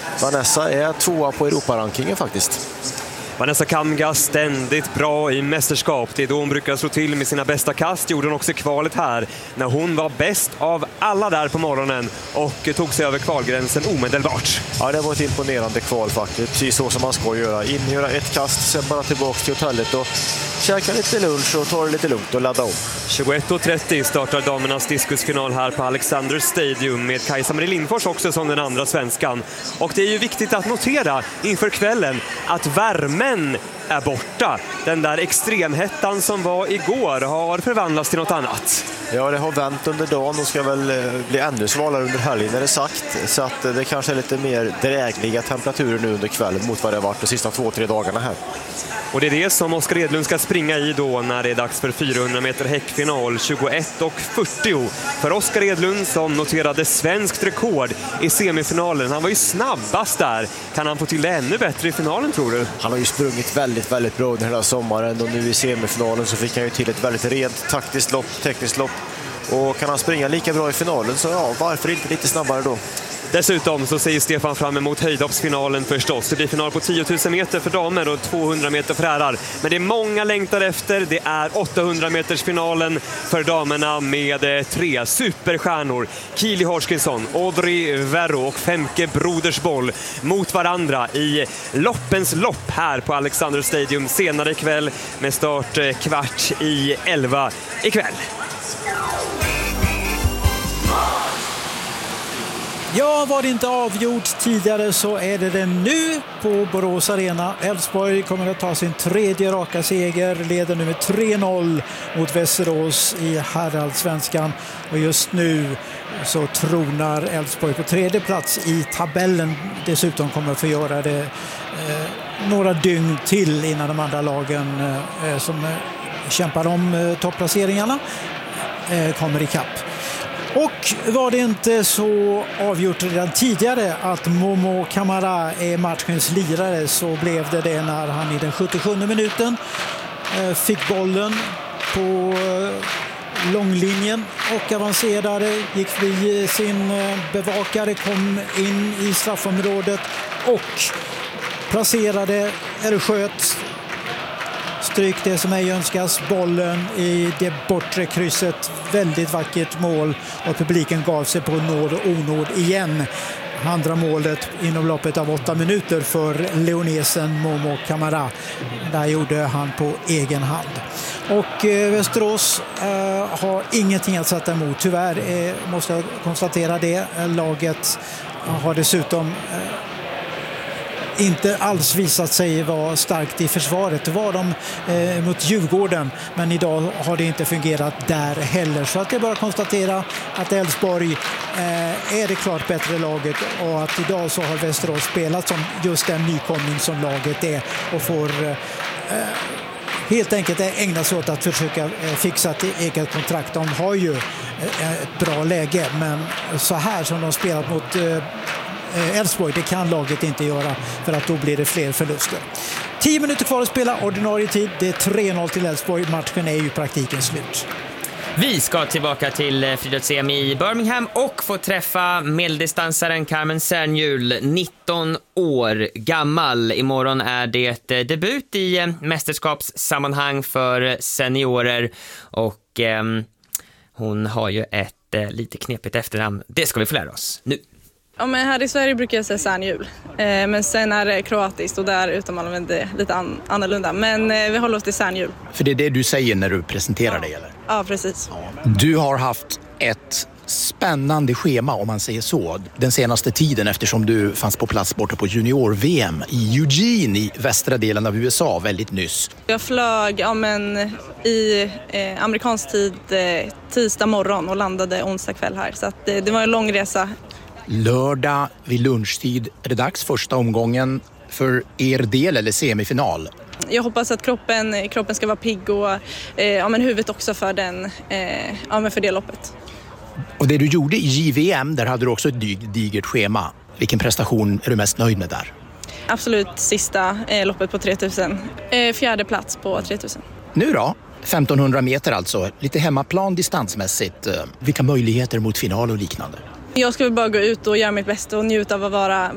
Vanessa är 2:a på Europarankingen faktiskt. Vanessa Kamga ständigt bra i mästerskap. Det är då hon brukar slå till med sina bästa kast. Gjorde hon också kvalet här när hon var bäst av alla där på morgonen och tog sig över kvalgränsen omedelbart. Ja, det var ett imponerande kval faktiskt. Precis så som man ska göra. Göra ett kast, sen bara tillbaka till hotellet och käka lite lunch och ta det lite lugnt och ladda om. 21:30 startar damernas diskusfinal här på Alexander Stadium med Kajsa-Marie Lindfors också som den andra svenskan. Och det är ju viktigt att notera inför kvällen att värmen är borta. Den där extremhettan som var igår har förvandlats till något annat. Ja, det har vänt under dagen och ska väl bli ännu svalare under helgen är det sagt. Så att det kanske är lite mer drägliga temperaturer nu under kvällen mot vad det har varit de sista 2-3 dagarna här. Och det är det som Oskar Edlund ska springa i då när det är dags för 400 meter häckfinal 21:40. För Oskar Edlund som noterade svenskt rekord i semifinalen. Han var ju snabbast där. Kan han få till det ännu bättre i finalen tror du? Han har ju sprungit väldigt, väldigt bra under hela sommaren och nu i semifinalen så fick han ju till ett väldigt rent taktiskt lopp, tekniskt lopp. Och kan han springa lika bra i finalen så ja, varför inte lite snabbare då? Dessutom så ser Stefan fram emot höjdhoppsfinalen förstås. Det blir final på 10 000 meter för damer och 200 meter för herrar. Men det är många längtar efter. Det är 800 meters finalen för damerna med 3 superstjärnor. Kili Horskinsson, Audrey Verro och Femke Brodersboll mot varandra i loppens lopp här på Alexander Stadium senare ikväll med start 10:15 ikväll. Ja, var det inte avgjort tidigare så är det nu på Borås Arena. Elfsborg kommer att ta sin 3:e raka seger, leder nu med 3-0 mot Västerås i herrallsvenskan. Och just nu så tronar Elfsborg på 3:e plats i tabellen. Dessutom kommer att få göra det några dygn till innan de andra lagen som kämpar om topplaceringarna kommer i kapp. Och var det inte så avgjort redan tidigare att Momo Kamara är matchens lirare så blev det när han i den 77 minuten fick bollen på långlinjen och avancerade, gick förbi sin bevakare, kom in i straffområdet och placerade, eller sköt, stryk det som ej önskas, bollen i det bortre krysset. Väldigt vackert mål och publiken gav sig på nåd och onåd igen. Andra målet inom loppet av 8 minuter för leonesen Momo Kamara. Där gjorde han på egen hand. Och Västerås har ingenting att sätta emot. Tyvärr måste jag konstatera det. Laget har dessutom inte alls visat sig vara starkt i försvaret. Det var de mot Djurgården, men idag har det inte fungerat där heller. Så att det är bara att konstatera att Elfsborg är det klart bättre laget och att idag så har Västerås spelat som just den nykomling som laget är och får helt enkelt ägna sig åt att försöka fixa ett eget kontrakt. De har ju ett bra läge, men så här som de spelat mot Elfsborg, det kan laget inte göra för att då blir det fler förluster. 10 minuter kvar att spela, ordinarie tid. Det är 3-0 till Elfsborg. Matchen är ju i praktiken slut. Vi ska tillbaka till friidrotts-EM i Birmingham och få träffa medeldistansaren Carmen Cernhjul, 19 år gammal. Imorgon är det debut i mästerskapssammanhang för seniorer och hon har ju ett lite knepigt efternamn. Det ska vi få lära oss nu. Ja, men här i Sverige brukar jag säga Cernhjul. Men sen är det kroatiskt och där uttalar man det lite annorlunda. Men vi håller oss till Cernhjul. För det är det du säger när du presenterar dig, eller? Ja, precis. Du har haft ett spännande schema, om man säger så, den senaste tiden eftersom du fanns på plats borta på junior-VM i Eugene i västra delen av USA väldigt nyss. Jag flög i amerikansk tid tisdag morgon och landade onsdag kväll här. Så att det var en lång resa. Lördag vid lunchtid är det dags, första omgången för er del, eller semifinal. Jag hoppas att kroppen ska vara pigg och huvudet också för för det loppet. Och det du gjorde i JVM, där hade du också ett digert schema. Vilken prestation är du mest nöjd med där? Absolut sista loppet på 3000. 4:e plats på 3000. Nu då? 1500 meter alltså. Lite hemmaplan distansmässigt. Vilka möjligheter mot final och liknande? Jag ska bara gå ut och göra mitt bästa och njuta av att vara